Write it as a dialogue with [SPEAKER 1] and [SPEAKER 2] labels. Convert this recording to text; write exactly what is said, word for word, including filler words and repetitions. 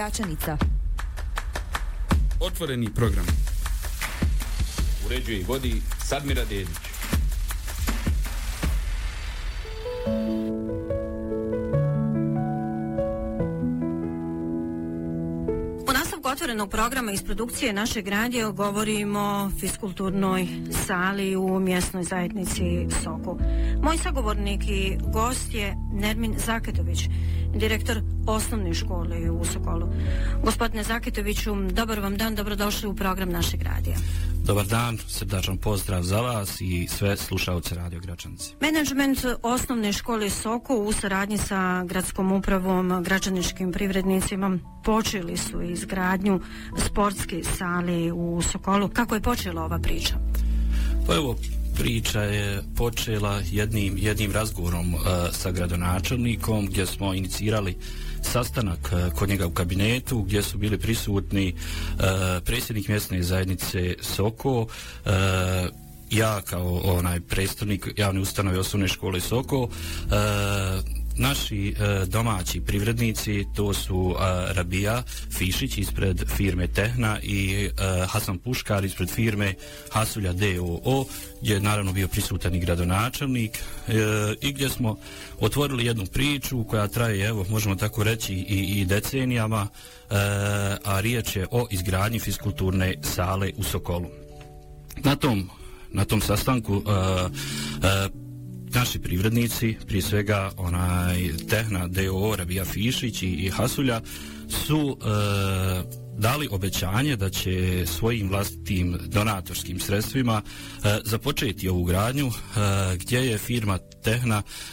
[SPEAKER 1] Gračanica.
[SPEAKER 2] Otvoreni program.
[SPEAKER 3] Uređuje i vodi Sadmira Dedić.
[SPEAKER 4] U nastavku otvorenog programa iz produkcije našeg radija govorimo o fiskulturnoj sali u mjesnoj zajednici Sokol. Moj sagovornik i gost je Nermin Zaketović, direktor osnovne škole u Sokolu. Gospodine Zaketoviću, dobar vam dan, dobrodošli u program našeg radija.
[SPEAKER 5] Dobar dan, srdačan pozdrav za vas i sve slušaoce Radio Gračanci.
[SPEAKER 4] Menadžment osnovne škole Sokol u saradnji sa gradskom upravom, građaničkim privrednicima počeli su izgradnju sportske sale u Sokolu. Kako je počela ova priča?
[SPEAKER 5] Pa evo, priča je počela jednim, jednim razgovorom uh, sa gradonačelnikom gdje smo inicirali sastanak uh, kod njega u kabinetu gdje su bili prisutni uh, predsjednik mjesne zajednice Sokol, uh, ja kao onaj predstavnik javne ustanove osnovne škole Sokol, uh, naši e, domaći privrednici, to su e, Rabija Fišić ispred firme Tehna i e, Hasan Puškar ispred firme Hasulja d o o, gdje je naravno bio prisutan i gradonačelnik e, i gdje smo otvorili jednu priču koja traje, evo, možemo tako reći i, i decenijama, e, a riječ je o izgradnji fiskulturne sale u Sokolu. Na tom, na tom sastanku e, e, naši privrednici, prije svega onaj Tehna d o o, Rabija Fišić i, i Hasulja, su e, dali obećanje da će svojim vlastitim donatorskim sredstvima e, započeti ovu gradnju, e, gdje je firma Tehna